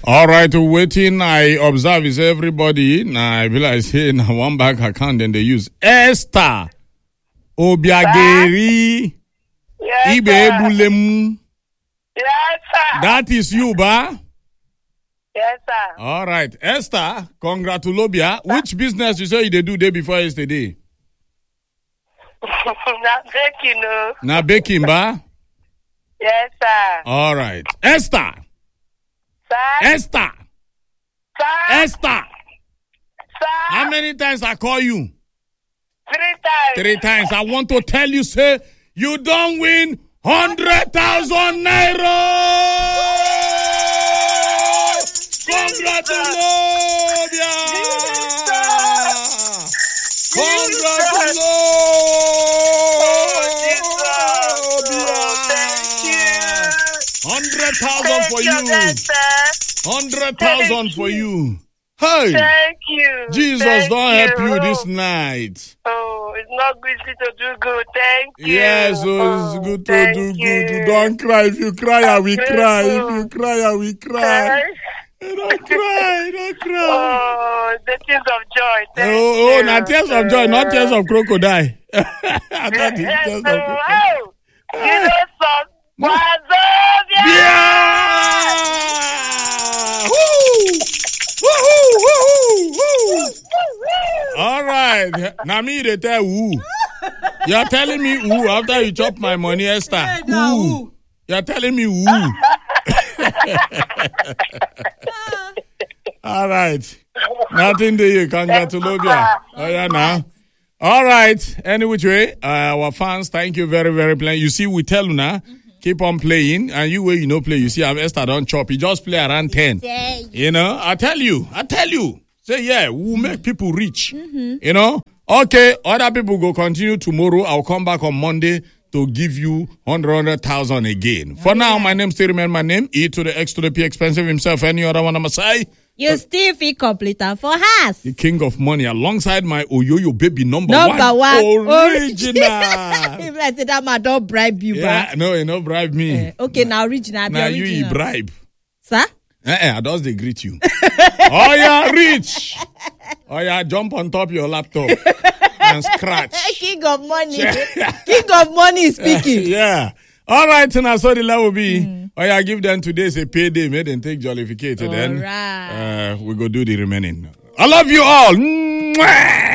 All right, waiting. I observe is everybody. Now I realize say na one bank account then they use Esther Obiageri Ibebulemu. Yes, sir. That is you, ba? Yes, sir. All right, Esther, congratulobia. Which business you say you do day before yesterday? Not baking, no. Na baking, ba? Yes, sir. All right, Esther. Sir. Esther. Sir. Esther. Sir. How many times I call you? 3 times. 3 times. I want to tell you, say, you don't win 100,000 naira. Congratulations. Thank you. 100,000 for you. 100,000 for you. Hey. Thank you. Jesus don't help you this night. Oh, it's not easy to do good. Thank you. Yes, it's good to do good. You don't cry. If you cry, I will cry. If you cry, I will cry. Don't cry. Don't cry. Oh, the tears of joy. Thank Oh, you. not tears of joy, not tears of crocodile. I thought it's Yes, tears of oh, crocodile. you know some. Wazobia! Yeah! Woo! Woohoo! Woohoo! Woo! All right. Now me they tell who. You're telling me who after you chop my money, Esther. Who? You're telling me who. All right. Nothing to you. Congratulations. Oh, yeah, now. All right. Any which way, our fans, thank you very, very much. You see, we tell you now, keep on playing. And you, where you know play, you see, Esther don't chop. You just play around 10. You know, I tell you. Say, yeah, we'll make people rich. You know? Okay, other people go continue tomorrow. I'll come back on Monday to give you 100,000 again. For now, my name still remain my name. E to the X to the P, expensive himself. Any other one I'm say? You still feel complete and for us. The king of money alongside my Oyoyo baby number one. Original. If I say that man don't bribe you, Yeah, no, you don't bribe me. okay, now original. Now you bribe. Sir? I just they greet you. Oh yeah, rich. Oh yeah, jump on top of your laptop and scratch. King of money. King of money is speaking. Yeah. All right, now so the level be. Oh yeah, give them today's a payday. Make them take jollificated. Then right. we go do the remaining. I love you all. Mwah!